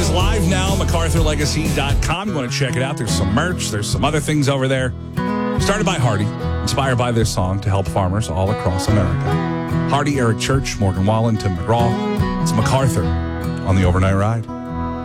is live now, MacArthurLegacy.com. You want to check it out. There's some merch. There's some other things over there. Started by Hardy, inspired by this song to help farmers all across America. Hardy, Eric Church, Morgan Wallen, Tim McGraw. It's MacArthur on the Overnight Ride.